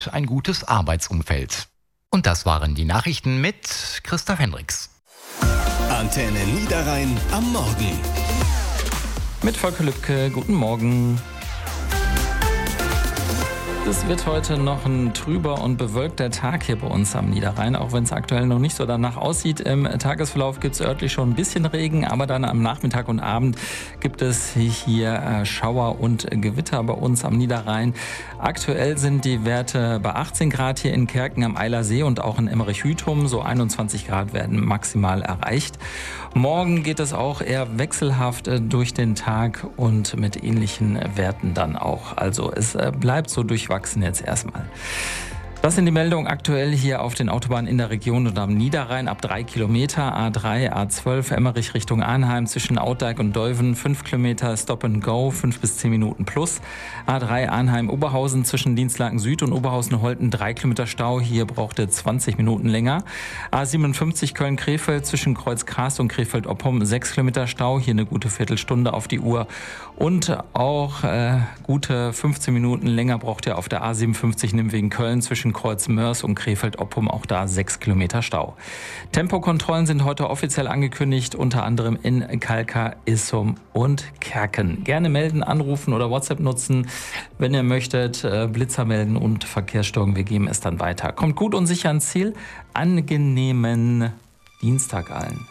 ein gutes Arbeitsumfeld. Und das waren die Nachrichten mit Christoph Hendricks. Antenne Niederrhein am Morgen. Mit Volker Lübke, guten Morgen. Es wird heute noch ein trüber und bewölkter Tag hier bei uns am Niederrhein, auch wenn es aktuell noch nicht so danach aussieht. Im Tagesverlauf gibt es örtlich schon ein bisschen Regen, aber dann am Nachmittag und Abend gibt es hier Schauer und Gewitter bei uns am Niederrhein. Aktuell sind die Werte bei 18 Grad hier in Kerken am Eiler See und auch in Emmerich-Hütum. So 21 Grad werden maximal erreicht. Morgen geht es auch eher wechselhaft durch den Tag und mit ähnlichen Werten dann auch. Also es bleibt so durchwachsen jetzt erstmal. Das sind die Meldungen aktuell hier auf den Autobahnen in der Region und am Niederrhein ab 3 Kilometer, A3, A12, Emmerich Richtung Arnheim zwischen Outdijk und Deuven, 5 Kilometer Stop and Go, 5 bis 10 Minuten plus. A3 Arnheim-Oberhausen zwischen Dienstlaken Süd und Oberhausen-Holten 3 Kilometer Stau, hier braucht er 20 Minuten länger. A57 Köln-Krefeld zwischen Kreuz-Kras und Krefeld-Oppum 6 Kilometer Stau, hier eine gute Viertelstunde auf die Uhr. Und auch gute 15 Minuten länger braucht er auf der A57 Nimwegen-Köln zwischen Kreuz-Mörs und Krefeld-Oppum, auch da 6 Kilometer Stau. Tempokontrollen sind heute offiziell angekündigt, unter anderem in Kalkar, Issum und Kerken. Gerne melden, anrufen oder WhatsApp nutzen, wenn ihr möchtet. Blitzer melden und Verkehrsstörungen, wir geben es dann weiter. Kommt gut und sicher ans Ziel. Angenehmen Dienstag allen.